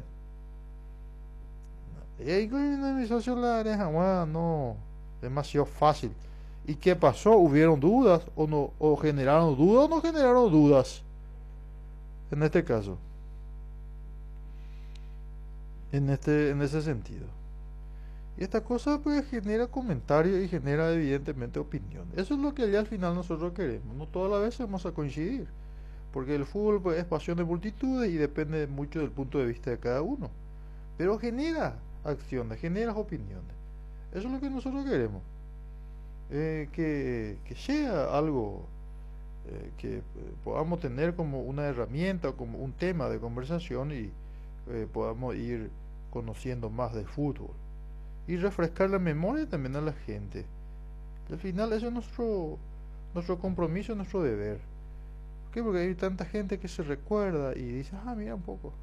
Y ahí con mi socio la jamás, no, demasiado fácil. ¿Y qué pasó? ¿Hubieron dudas? ¿O no? ¿O generaron dudas o no generaron dudas? En este caso. En ese sentido. Y esta cosa pues genera comentarios y genera evidentemente opinión. Eso es lo que allá al final nosotros queremos. No todas las veces vamos a coincidir. Porque el fútbol pues, es pasión de multitudes y depende mucho del punto de vista de cada uno. Pero genera acciones, genera opiniones. Eso es lo que nosotros queremos. Que sea algo que podamos tener como una herramienta o como un tema de conversación y podamos ir conociendo más de fútbol y refrescar la memoria también a la gente. Al final eso es nuestro compromiso, nuestro deber. ¿Por qué? Porque hay tanta gente que se recuerda y dice, mira un poco,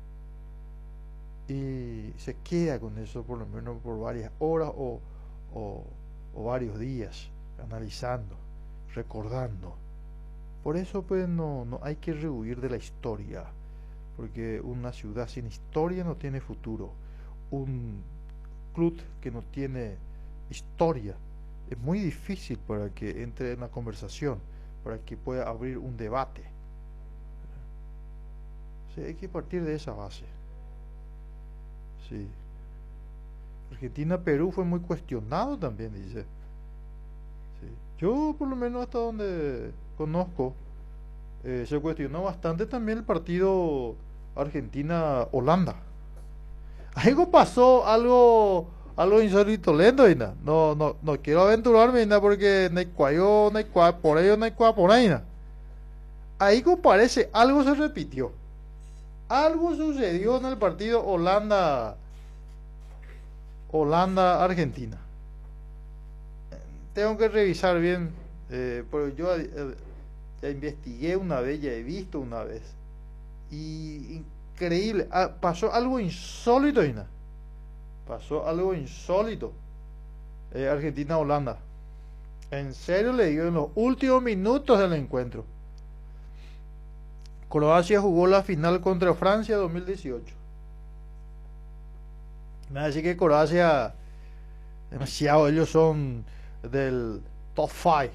y se queda con eso por lo menos por varias horas o varios días analizando, recordando. Por eso pues no hay que rehuir de la historia, porque una ciudad sin historia no tiene futuro. Un club que no tiene historia es muy difícil para que entre en la conversación, para que pueda abrir un debate. Sí, hay que partir de esa base. Sí. Argentina-Perú fue muy cuestionado también, dice. Sí. Yo por lo menos hasta donde conozco, se cuestionó bastante también el partido Argentina-Holanda. Algo pasó, algo insólito lento, no quiero aventurarme, porque por ahí. Ahí parece, algo se repitió. Algo sucedió en el partido Holanda-Argentina. Tengo que revisar bien, pero yo ya investigué una vez, ya he visto una vez. Y increíble, pasó algo insólito, Pasó algo insólito. Argentina-Holanda. En serio le digo, en los últimos minutos del encuentro. Croacia jugó la final contra Francia 2018. Me va a decir que Croacia, demasiado, ellos son del top 5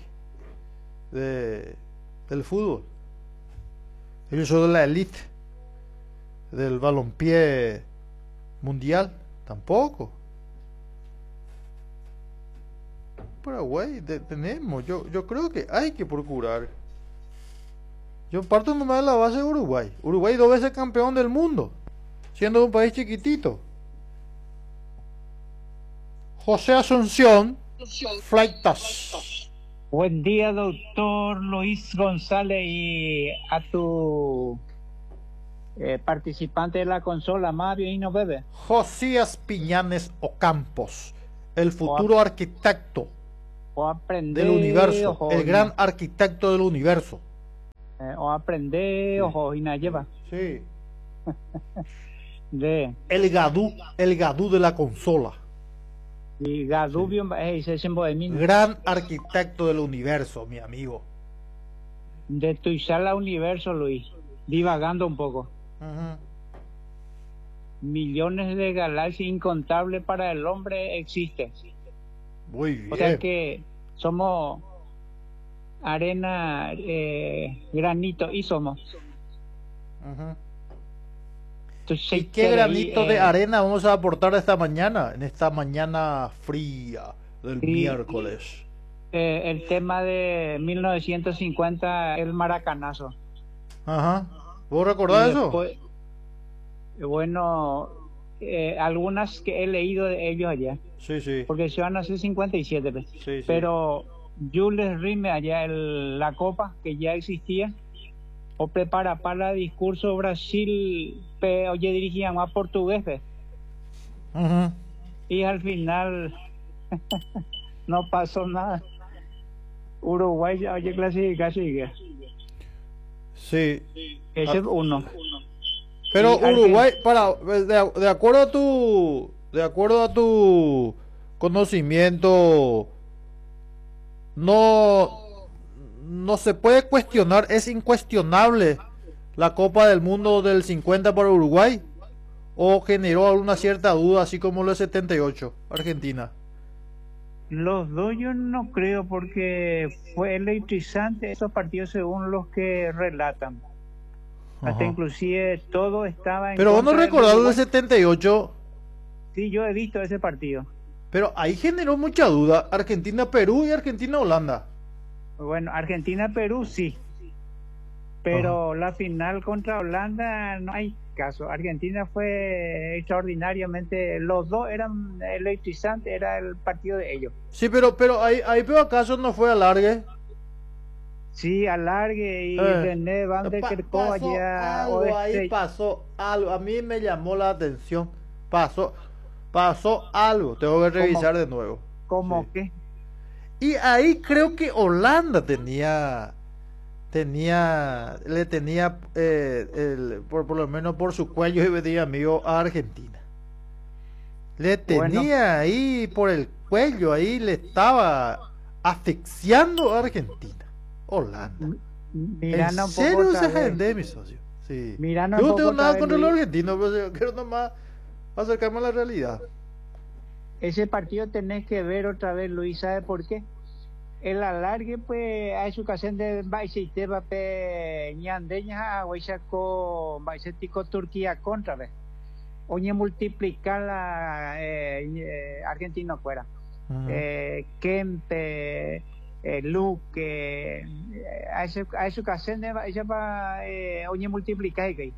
del fútbol. Ellos son de la elite del balompié mundial. Tampoco. Paraguay tenemos. Yo creo que hay que procurar. Yo parto nomás de la base de Uruguay. Uruguay 2 veces campeón del mundo, siendo un país chiquitito. José Asunción, Flightas. Buen día, doctor Luis González, y a tu participante de la consola, más bien no bebe. Josías Piñanes Ocampos, el futuro arquitecto O aprender del universo, ojo, el gran arquitecto del universo. o aprender ojo y nada lleva. Sí. De El Gadú de la consola. y Gadubio se sembo de mí. Gran arquitecto del universo, mi amigo. De tu sala universo, Luis, divagando un poco. Ujú. Millones de galaxias incontables para el hombre existen. Muy bien. O sea que somos arena, granito y somos. Ujú. Entonces, ¿Y qué granito de arena vamos a aportar esta mañana? En esta mañana fría del Sí. miércoles. El tema de 1950, el maracanazo. Ajá. ¿Vos recordás Y eso? después, bueno, algunas que he leído de ellos allá, Sí, sí. porque se van a hacer 57, pues. Sí, sí. Pero Jules Rimet allá la copa que ya existía, o prepara para el discurso Brasil, oye, dirigían a portugués, pues. Ujú. Y al final no pasó nada. Uruguay ya oye clasificar, sigue. Sí. Ese es uno. Pero Y Uruguay, de acuerdo a tu conocimiento, no se puede cuestionar, es incuestionable la Copa del Mundo del 50 para Uruguay, o generó alguna cierta duda, así como lo de 78, Argentina. Los dos yo no creo, porque fue electrizante esos partidos según los que relatan. Hasta Ajá. inclusive todo estaba en Pero vos no contra del recordás el Uruguay. 78, Sí, yo he visto ese partido. pero ahí generó mucha duda, Argentina-Perú y Argentina-Holanda. Bueno, Argentina-Perú sí, pero la final contra Holanda no hay caso. Argentina fue extraordinariamente, los dos eran electrizantes, era el partido de ellos. Sí, pero ahí pero acaso no fue alargue. Sí, alargue y René Van der Kerkhove allá algo ahí, oeste. pasó algo, a mí me llamó la atención, pasó algo, tengo que revisar de nuevo. ¿Cómo Sí. que? Y ahí creo que Holanda le tenía por lo menos por su cuello y venía amigo a Argentina. Le tenía ahí por el cuello, ahí le estaba asfixiando a Argentina. Holanda. Mirando ¿En un poco serio otra se vez. gente, mi socio? Sí. Mirando Yo un no tengo poco nada otra contra vez, los Luis. argentinos, pero yo quiero nomás acercarme a la realidad. Ese partido tenés que ver otra vez, Luis, ¿sabe por qué? El alargue, pues, hay su ocasión de Baisite, Bape, Ñandeña, Huaychaco, Baisetico, Turquía contra, ¿ves? Oye, multiplicar la Argentina fuera. Ujú. Kempe, Luque, a su ocasión de oye, multiplicar, ¿qué?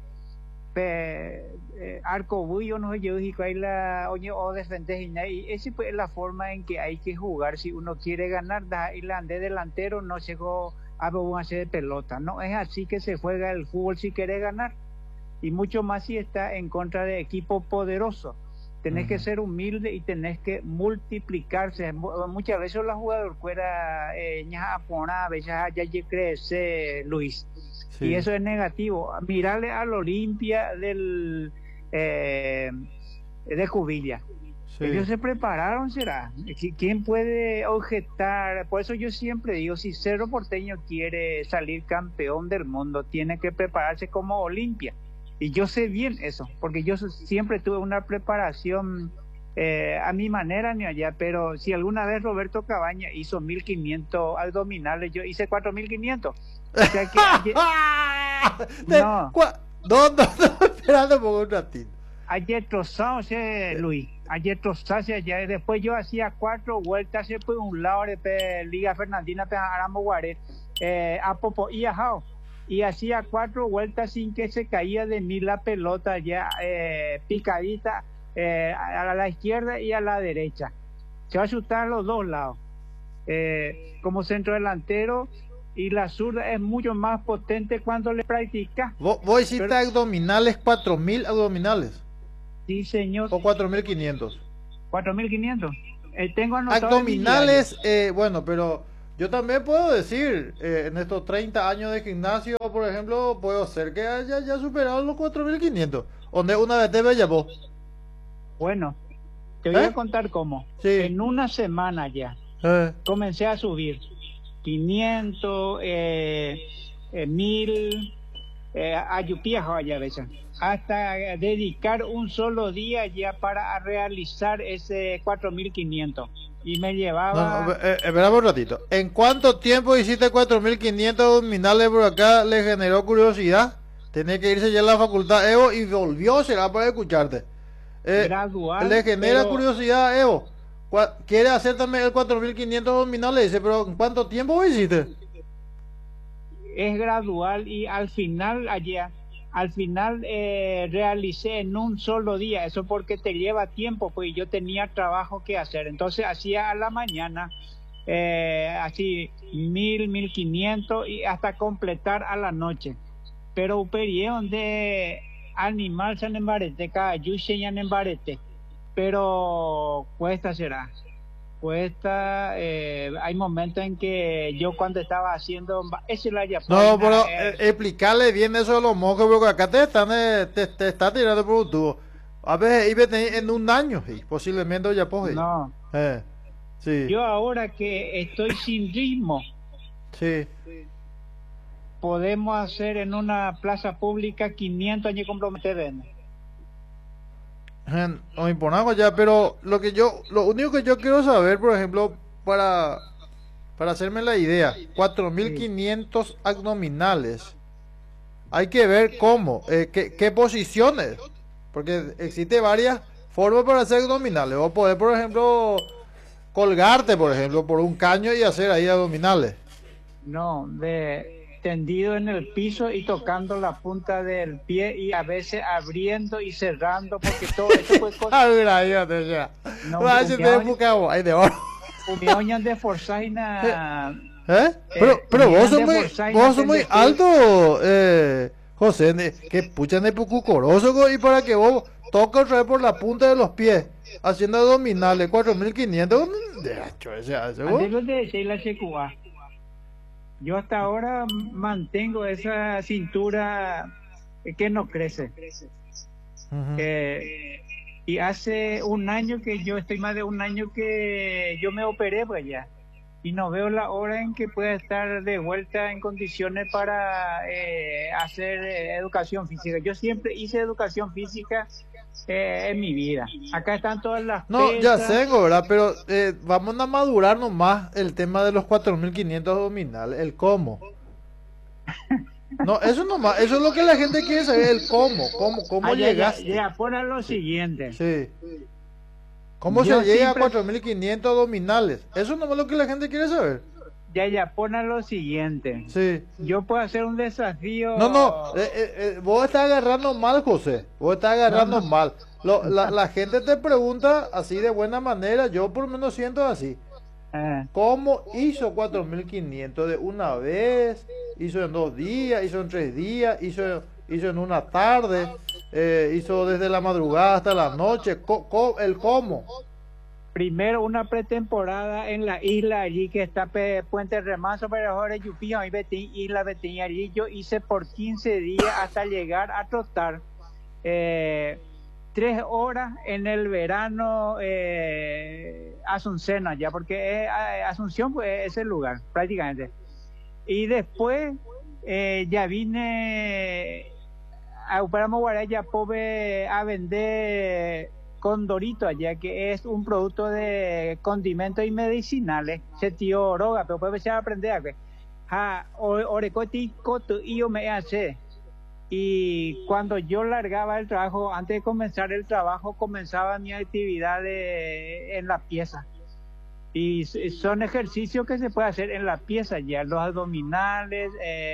Arco bullo no yo dije ahí la oye o defender y esa pues es la forma en que hay que jugar si uno quiere ganar. Y la de delantero no llegó a hacer de pelota, no es así que se juega el fútbol si quiere ganar, y mucho más si está en contra de equipos poderosos. Tenés que ser humilde y tenés que multiplicarse. Muchas veces la jugador fuera a veces ya crece, Luis. Sí. Y eso es negativo. Mirarle al Olimpia de Jubilla. Sí. Ellos se prepararon, será. ¿Quién puede objetar? Por eso yo siempre digo, si Cerro Porteño quiere salir campeón del mundo, tiene que prepararse como Olimpia. Y yo sé bien eso, porque yo siempre tuve una preparación a mi manera ni allá, pero si alguna vez Roberto Cabaña hizo 1500 abdominales, yo hice 4500. O sea que no, esperando por un ratito. ayer trozado, Luis, ayer trozado, allá, después yo hacía 4 vueltas por un lado de Liga Fernandina, Aramo Guaré, a Popo y ajao. Y hacía 4 vueltas sin que se caía de mí la pelota ya picadita a la izquierda y a la derecha. Se va a chutar a los dos lados. Como centro delantero y la zurda es mucho más potente cuando le practicas. Vos hiciste abdominales, 4000 abdominales. Sí, señor. O 4500. 4500. Tengo anotado Abdominales, bueno, pero yo también puedo decir, en estos 30 años de gimnasio, por ejemplo, puedo ser que haya ya superado los 4500. Donde una vez te veía vos. Bueno, te voy a contar cómo. Sí. En una semana ya comencé a subir 500, 1000, ayupias ya a veces, hasta dedicar un solo día ya para realizar ese 4500. Y me llevaba... Espera un ratito. ¿En cuánto tiempo hiciste 4500 abdominales por acá? ¿Le generó curiosidad? Tenía que irse ya a la facultad, Evo, y volvió, será para escucharte. Gradual. Le genera pero... curiosidad, Evo. ¿Quiere hacer también el 4500 abdominales? Dice, pero ¿en cuánto tiempo hiciste? Es gradual y al final realicé en un solo día. Eso porque te lleva tiempo, pues yo tenía trabajo que hacer. Entonces hacía a la mañana así 1500 y hasta completar a la noche. Pero periodo de animal se embarete, cada yuche ya embarete. Pero cuesta será. Cuesta, hay momentos en que yo cuando estaba haciendo ese la no, pero explicarle bien eso a los monjes, porque acá te está tirando por un tubo. A veces iba en un año, y posiblemente ya pues. No. Sí. Yo ahora que estoy sin ritmo, sí, podemos hacer en una plaza pública 500 años comprometer. No imponamos ya, pero lo único que yo quiero saber, por ejemplo, para hacerme la idea, 4500 abdominales, hay que ver cómo, qué posiciones, porque existe varias formas para hacer abdominales. O poder, por ejemplo, colgarte, por ejemplo, por un caño y hacer ahí abdominales. No, tendido en el piso y tocando la punta del pie y a veces abriendo y cerrando, porque todo esto fue cosa. De forzar y pero vos sos muy alto, José, que puchan de pucucoroso, y para que vos toques otra vez por la punta de los pies haciendo abdominales 4500. Yo hasta ahora mantengo esa cintura que no crece. Y hace un año que yo estoy más de un año que yo me operé pues ya. Y no veo la hora en que pueda estar de vuelta en condiciones para hacer educación física. Yo siempre hice educación física en mi vida. Acá están todas las no, pesas. ya sé, ¿verdad? Pero vamos a madurar nomás el tema de los 4500 abdominales, el cómo. No, eso nomás, eso es lo que la gente quiere saber, el cómo llegaste. Ya, pon lo siguiente. Sí. ¿Cómo se llega a 4500 abdominales? Eso nomás es lo que la gente quiere saber. Ya, pon lo siguiente. Sí. Yo puedo hacer un desafío. No, vos estás agarrando mal, José. Vos estás agarrando mal. La gente te pregunta así de buena manera. Yo por lo menos siento así. ¿Cómo hizo 4500 de una vez? Hizo en 2 días, hizo en 3 días, hizo en una tarde, hizo desde la madrugada hasta la noche. El cómo. Primero una pretemporada en la isla allí que está Puente Remanso, pero ahora Yupía y Betín, Isla Betín, allí yo hice por 15 días hasta llegar a trotar 3 horas en el verano Asunción allá, porque Asunción pues, es el lugar prácticamente. Y después ya vine a Uparamoguaraya a vender Condorito allá, que es un producto de condimentos y medicinales. Se tío Oroga, pero puede ser aprender a que orecoti coto y yo me hace. Y cuando yo largaba el trabajo, antes de comenzar el trabajo, comenzaba mi actividad en la pieza. Y son ejercicios que se puede hacer en la pieza ya, los abdominales,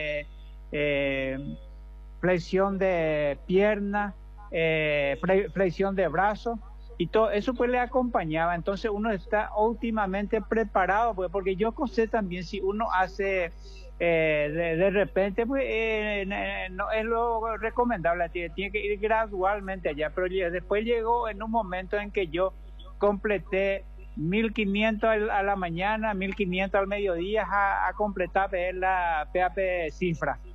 flexión de pierna, flexión de brazo, y todo eso pues le acompañaba. Entonces uno está óptimamente preparado, pues, porque yo sé también si uno hace de repente pues no es lo recomendable, tiene que ir gradualmente allá, pero después llegó en un momento en que yo completé 1500 a la mañana, 1500 al mediodía a completar la PAP cifra.